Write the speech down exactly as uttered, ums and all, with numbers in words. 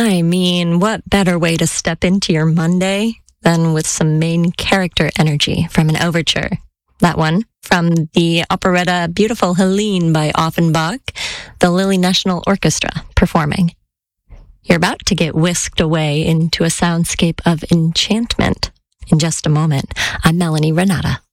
I mean, what better way to step into your Monday than with some main character energy from an overture? That one, from the operetta Beautiful Helene by Offenbach, the Lille National Orchestra performing. You're about to get whisked away into a soundscape of enchantment. In just a moment, I'm Melanie Renata.